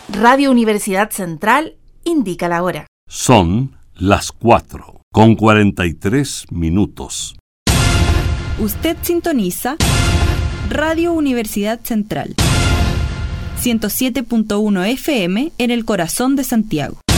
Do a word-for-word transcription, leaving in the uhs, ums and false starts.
Radio Universidad Central indica la hora. Son las cuatro con cuarenta y tres minutos. Usted sintoniza Radio Universidad Central, ciento siete punto uno F M en el corazón de Santiago.